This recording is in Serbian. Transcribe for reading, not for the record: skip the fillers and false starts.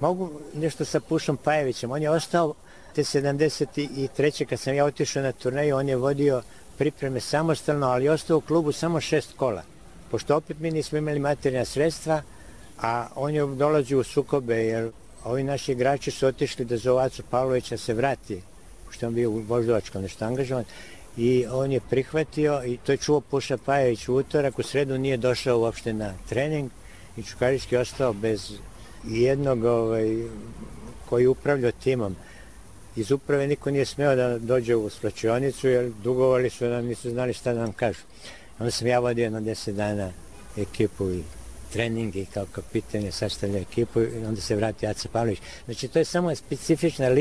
Mogu nešto sa Pušom Pajevićem. On je ostao te 73. kad sam ja otišao na turneju, on je vodio pripreme samostalno, ali je ostao u klubu samo 6 kola. Pošto opet mi nismo imali materijalna sredstva, a on je dolazio u sukobe, jer ovi naši igrači su otišli da zovu Acu Pavlovića se vrati, pošto on bio u Voždovačkom nešto angažovan, i on je prihvatio i to je čuo Puša Pajević u utorak, u sredu nije došao uopšte na trening i Čukarički je ostao bez jednog koji upravljao timom. Iz uprave niko nije smeo da dođe u slačionicu jer dugovali su nam, nisu znali šta da nam kažu. Onda sam ja vodio na 10 dana ekipu i trening i kao kapitan je sastavljao ekipu i onda se vrati Aca Pavlović. Znači to je samo specifična